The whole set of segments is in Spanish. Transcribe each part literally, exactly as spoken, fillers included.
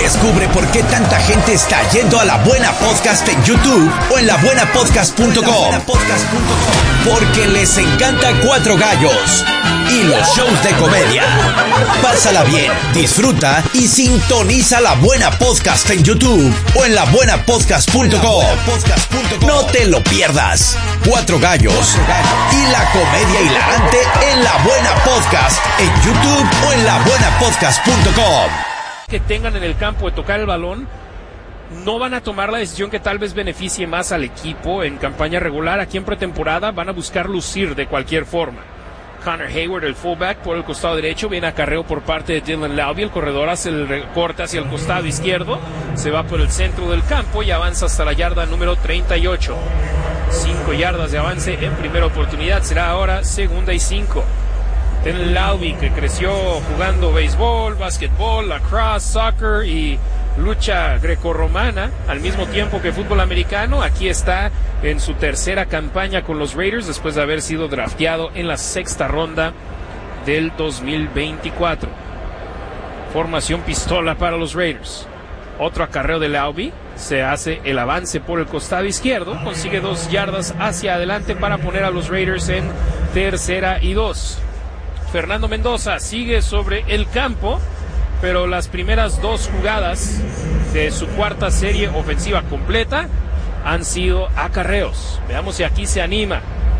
Descubre por qué tanta gente está yendo a La Buena Podcast en YouTube o en la buena podcast punto com. Porque les encanta Cuatro Gallos y los shows de comedia. Pásala bien, disfruta y sintoniza La Buena Podcast en YouTube o en la buena podcast punto com. No te lo pierdas. Cuatro Gallos y la comedia hilarante en La Buena Podcast en YouTube o en la buena podcast punto com. Que tengan en el campo de tocar el balón, no van a tomar la decisión que tal vez beneficie más al equipo en campaña regular. Aquí en pretemporada van a buscar lucir de cualquier forma. Connor Hayward, el fullback, por el costado derecho, viene acarreo por parte de Dylan Laube. El corredor hace el recorte hacia el costado izquierdo, se va por el centro del campo y avanza hasta la yarda número treinta y ocho. Cinco yardas de avance en primera oportunidad, será ahora segunda y cinco. Dylan Laube, que creció jugando béisbol, básquetbol, lacrosse, soccer y lucha grecorromana al mismo tiempo que fútbol americano, aquí está en su tercera campaña con los Raiders después de haber sido drafteado en la sexta ronda del dos mil veinticuatro. Formación pistola para los Raiders. Otro acarreo de Laube, se hace el avance por el costado izquierdo, consigue dos yardas hacia adelante para poner a los Raiders en tercera y dos. Fernando Mendoza sigue sobre el campo, pero las primeras dos jugadas de su cuarta serie ofensiva completa han sido acarreos. Veamos si aquí se anima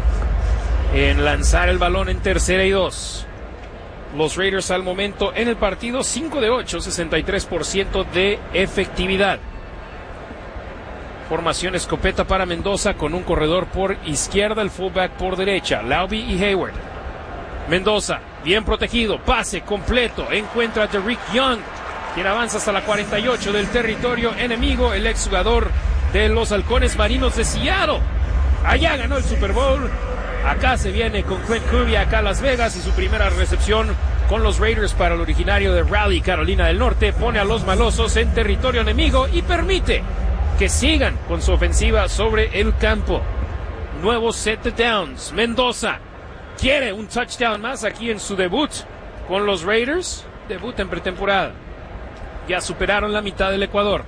en lanzar el balón en tercera y dos. Los Raiders al momento en el partido cinco de ocho, sesenta y tres por ciento de efectividad. Formación escopeta para Mendoza con un corredor por izquierda, el fullback por derecha, Laube y Hayward. Mendoza, bien protegido, pase completo, encuentra a Derrick Young, quien avanza hasta la cuarenta y ocho del territorio enemigo, el exjugador de los Halcones Marinos de Seattle. Allá ganó el Super Bowl, acá se viene con Clint Kubiak acá a Las Vegas y su primera recepción con los Raiders para el originario de Raleigh, Carolina del Norte, pone a los malosos en territorio enemigo y permite que sigan con su ofensiva sobre el campo. Nuevo set de downs, Mendoza quiere un touchdown más aquí en su debut con los Raiders. Debut en pretemporada. Ya superaron la mitad del Ecuador.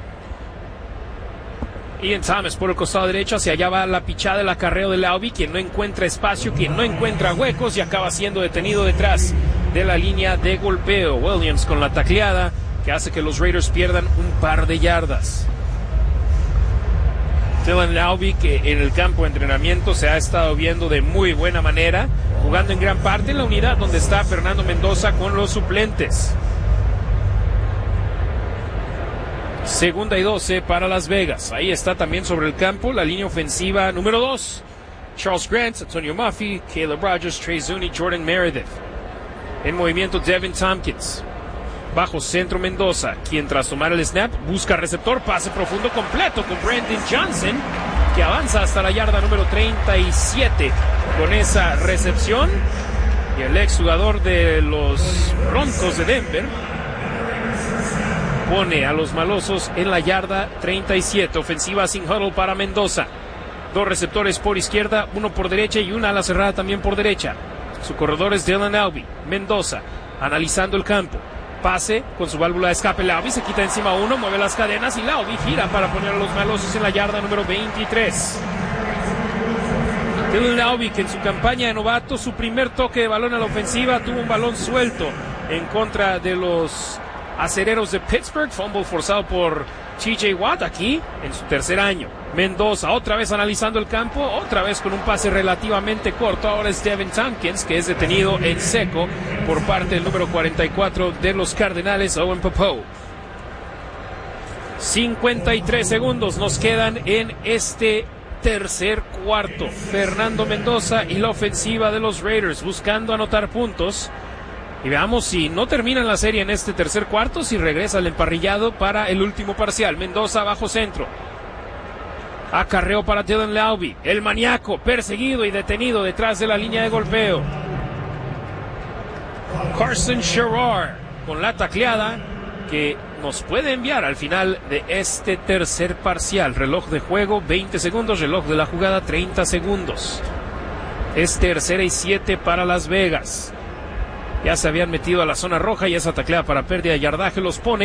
Ian Thomas por el costado derecho. Hacia allá va la pichada del acarreo de Laube, quien no encuentra espacio, quien no encuentra huecos y acaba siendo detenido detrás de la línea de golpeo. Williams con la tacleada que hace que los Raiders pierdan un par de yardas. Dylan Laube, que en el campo de entrenamiento se ha estado viendo de muy buena manera, jugando en gran parte en la unidad donde está Fernando Mendoza con los suplentes. Segunda y doce para Las Vegas. Ahí está también sobre el campo la línea ofensiva número dos. Charles Grant, Antonio Muffy, Caleb Rogers, Trey Zuni, Jordan Meredith. En movimiento Devin Tompkins. Bajo centro Mendoza, quien tras tomar el snap busca receptor, pase profundo completo con Brandon Johnson, que avanza hasta la yarda número treinta y siete con esa recepción. Y el exjugador de los Broncos de Denver pone a los malosos en la yarda treinta y siete. Ofensiva sin huddle para Mendoza. Dos receptores por izquierda, uno por derecha y una ala cerrada también por derecha. Su corredor es Dylan Laube. Mendoza analizando el campo. Pase con su válvula de escape, Laube se quita encima uno, mueve las cadenas y Laube gira para poner a los malosos en la yarda número veintitrés. Dylan Laube, que en su campaña de novato, su primer toque de balón a la ofensiva, tuvo un balón suelto en contra de los acereros de Pittsburgh, fumble forzado por T J Watt aquí en su tercer año. Mendoza otra vez analizando el campo, otra vez con un pase relativamente corto. Ahora es Devin Tompkins, que es detenido en seco por parte del número cuarenta y cuatro de los Cardenales, Owen Popo. cincuenta y tres segundos nos quedan en este tercer cuarto. Fernando Mendoza y la ofensiva de los Raiders buscando anotar puntos. Y veamos si no terminan la serie en este tercer cuarto, si regresa el emparrillado para el último parcial. Mendoza bajo centro. Acarreo para Dylan Laube, el maníaco, perseguido y detenido detrás de la línea de golpeo. Carson Sherrar con la tacleada que nos puede enviar al final de este tercer parcial. Reloj de juego veinte segundos, reloj de la jugada treinta segundos. Es tercera y siete para Las Vegas. Ya se habían metido a la zona roja y esa tacleada para pérdida de yardaje los pone